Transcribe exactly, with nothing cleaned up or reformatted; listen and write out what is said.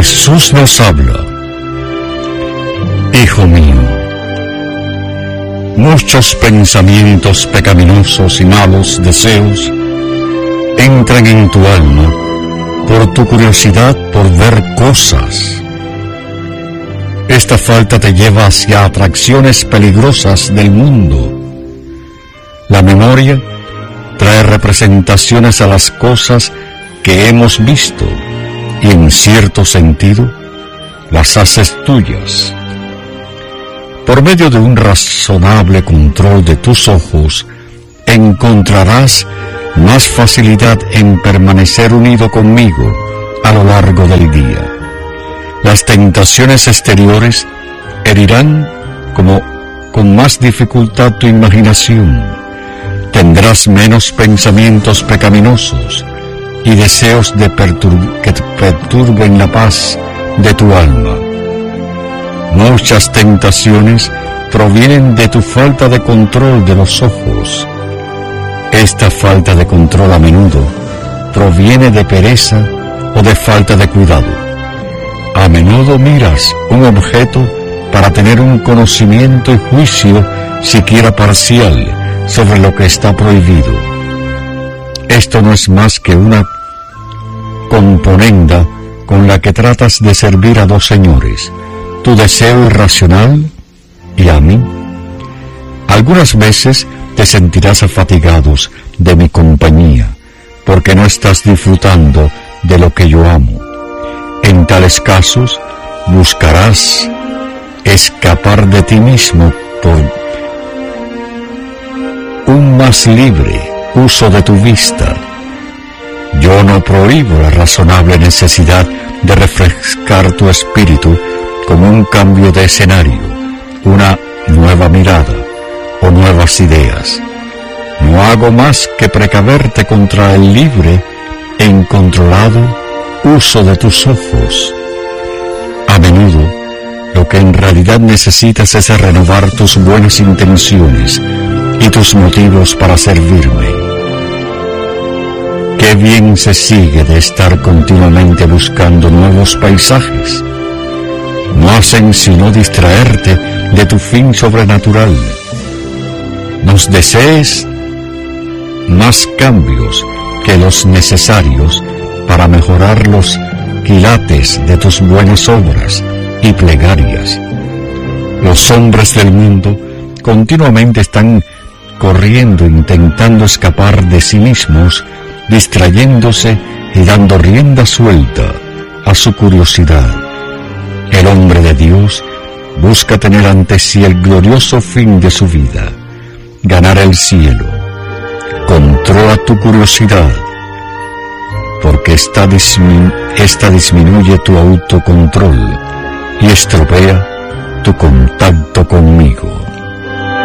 Jesús nos habla: Hijo mío, muchos pensamientos pecaminosos y malos deseos entran en tu alma por tu curiosidad por ver cosas. Esta falta te lleva hacia atracciones peligrosas del mundo. La memoria trae representaciones a las cosas que hemos visto y en cierto sentido las haces tuyas. Por medio de un razonable control de tus ojos, encontrarás más facilidad en permanecer unido conmigo a lo largo del día. Las tentaciones exteriores herirán como con más dificultad tu imaginación. Tendrás menos pensamientos pecaminosos y deseos de pertur- que perturben la paz de tu alma. Muchas tentaciones provienen de tu falta de control de los ojos. Esta falta de control a menudo proviene de pereza o de falta de cuidado. A menudo miras un objeto para tener un conocimiento y juicio siquiera parcial sobre lo que está prohibido. Esto no es más que una componenda con la que tratas de servir a dos señores, tu deseo irracional y a mí. Algunas veces te sentirás afatigados de mi compañía, porque no estás disfrutando de lo que yo amo. En tales casos, buscarás escapar de ti mismo por un más libre uso de tu vista. Yo no prohíbo la razonable necesidad de refrescar tu espíritu con un cambio de escenario, una nueva mirada o nuevas ideas. No hago más que precaverte contra el libre e incontrolado uso de tus ojos. A menudo, lo que en realidad necesitas es renovar tus buenas intenciones y tus motivos para servirme. Qué bien se sigue de estar continuamente buscando nuevos paisajes. No hacen sino distraerte de tu fin sobrenatural. Nos desees más cambios que los necesarios para mejorar los quilates de tus buenas obras y plegarias. Los hombres del mundo continuamente están corriendo intentando escapar de sí mismos, distrayéndose y dando rienda suelta a su curiosidad. El hombre de Dios busca tener ante sí el glorioso fin de su vida, ganar el cielo. Controla tu curiosidad, porque esta, dismin- esta disminuye tu autocontrol y estropea tu contacto conmigo.